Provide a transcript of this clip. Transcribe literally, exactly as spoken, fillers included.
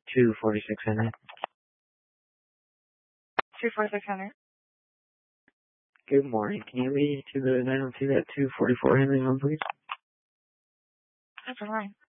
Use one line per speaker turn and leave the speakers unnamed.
two forty-six Henry.
two forty-six Henry.
Good morning. Can you lead to the nine oh two at two forty-four Henry, home, please?
That's fine.